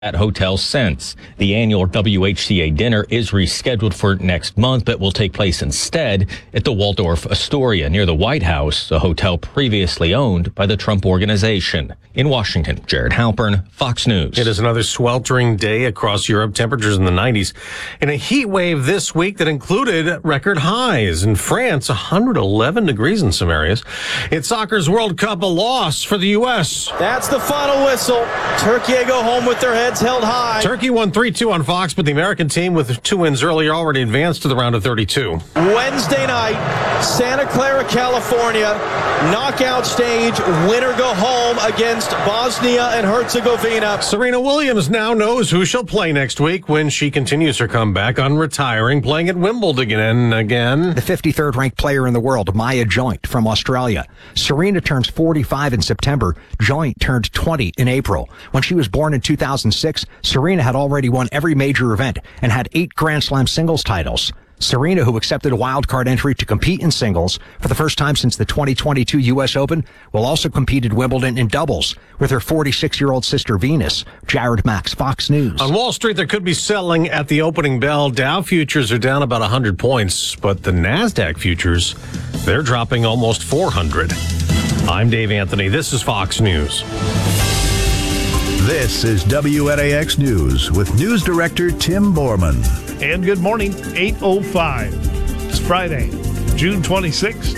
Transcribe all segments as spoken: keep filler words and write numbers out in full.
at Hotel Sense. The annual W H C A dinner is rescheduled for next month, but will take place instead at the Waldorf Astoria near the White House, a hotel previously owned by the Trump Organization. In Washington, Jared Halpern, Fox News. It is another sweltering day across Europe. Temperatures in the nineties. In a heat wave this week that included record highs. In France, one hundred eleven degrees in some areas. It's soccer's World Cup, a loss for the U S. That's the final whistle. Turkey go home with their heads held high. Turkey won three two on Fox, but the American team with two wins earlier already advanced to the round of thirty-two. Wednesday night, Santa Clara, California, knockout stage, winner go home against Bosnia and Herzegovina. Serena Williams now knows who she'll play next week when she continues her comeback on retiring, playing at Wimbledon and again. The fifty-third ranked player in the world, Maya Joint from Australia. Serena turns forty-five in September. Joint turned twenty in April. When she was born in two thousand six, Serena had already won every major event and had eight Grand Slam singles titles. Serena, who accepted a wildcard entry to compete in singles for the first time since the twenty twenty-two U S Open, will also compete at Wimbledon in doubles with her forty-six-year-old sister Venus. Jared Max, Fox News. On Wall Street, there could be selling at the opening bell. Dow futures are down about one hundred points, but the NASDAQ futures, they're dropping almost four hundred. I'm Dave Anthony. This is Fox News. This is W N A X News with News Director Tim Borman. And good morning, eight oh five. It's Friday, June twenty-sixth.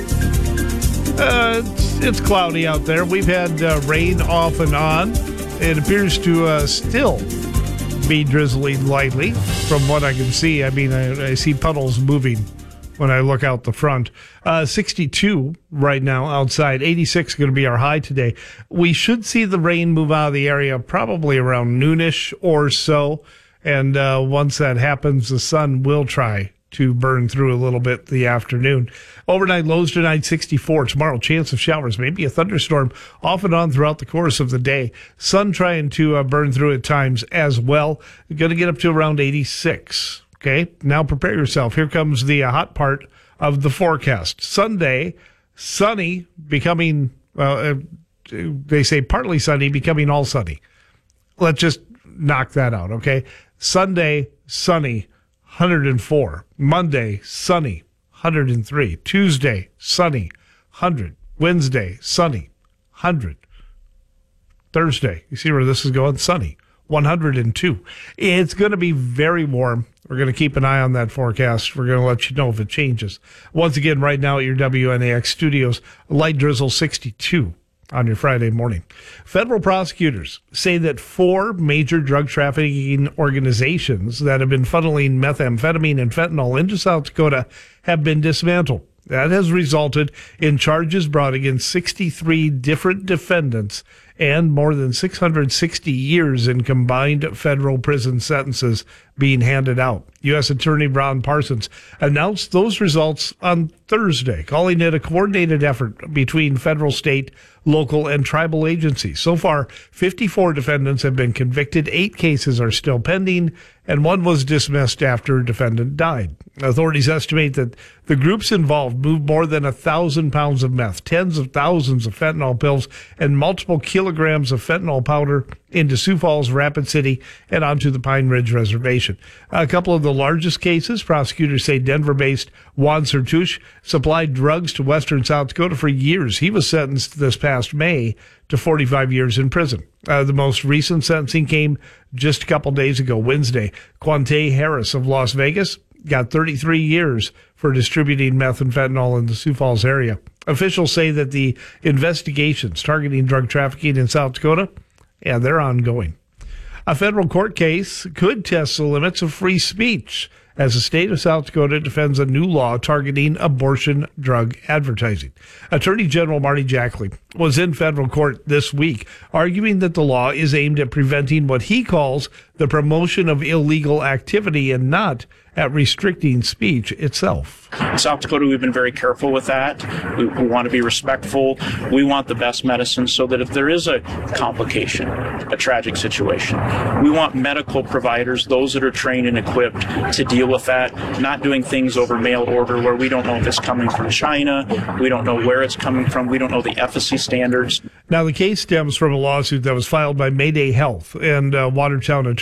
Uh, it's, it's cloudy out there. We've had uh, rain off and on. It appears to uh, still be drizzling lightly from what I can see. I mean, I, I see puddles moving when I look out the front. Uh, sixty-two right now outside. eighty-six going to be our high today. We should see the rain move out of the area probably around noonish or so. And uh, once that happens, the sun will try to burn through a little bit the afternoon. Overnight lows tonight, sixty-four. Tomorrow, chance of showers, maybe a thunderstorm off and on throughout the course of the day. Sun trying to uh, burn through at times as well. Going to get up to around eighty-six. Okay, now prepare yourself. Here comes the uh, hot part of the forecast. Sunday, sunny, becoming, uh, they say partly sunny, becoming all sunny. Let's just knock that out, okay? Sunday, sunny, one hundred four. Monday, sunny, one hundred three. Tuesday, sunny, one hundred. Wednesday, sunny, one hundred. Thursday, you see where this is going? Sunny, one hundred two. It's going to be very warm. We're going to keep an eye on that forecast. We're going to let you know if it changes. Once again, right now at your W N A X studios, light drizzle sixty-two on your Friday morning. Federal prosecutors say that four major drug trafficking organizations that have been funneling methamphetamine and fentanyl into South Dakota have been dismantled. That has resulted in charges brought against sixty-three different defendants and more than six hundred sixty years in combined federal prison sentences being handed out. U S Attorney Ron Parsons announced those results on Thursday, calling it a coordinated effort between federal, state, local, and tribal agencies. So far, fifty-four defendants have been convicted, eight cases are still pending, and one was dismissed after a defendant died. Authorities estimate that the groups involved moved more than a thousand pounds of meth, tens of thousands of fentanyl pills, and multiple kilograms of fentanyl powder into Sioux Falls, Rapid City, and onto the Pine Ridge Reservation. A couple of the largest cases, prosecutors say Denver-based Juan Sertuche supplied drugs to western South Dakota for years. He was sentenced this past May to forty-five years in prison. Uh, the most recent sentencing came just a couple days ago, Wednesday. Quante Harris of Las Vegas got thirty-three years for distributing meth and fentanyl in the Sioux Falls area. Officials say that the investigations targeting drug trafficking in South Dakota, yeah, they're ongoing. A federal court case could test the limits of free speech as the state of South Dakota defends a new law targeting abortion drug advertising. Attorney General Marty Jackley was in federal court this week, arguing that the law is aimed at preventing what he calls the promotion of illegal activity and not at restricting speech itself. In South Dakota, we've been very careful with that. We, we want to be respectful. We want the best medicine so that if there is a complication, a tragic situation, we want medical providers, those that are trained and equipped to deal deal with that, not doing things over mail order where we don't know if it's coming from China, we don't know where it's coming from, we don't know the efficacy standards. Now, the case stems from a lawsuit that was filed by Mayday Health and uh, Watertown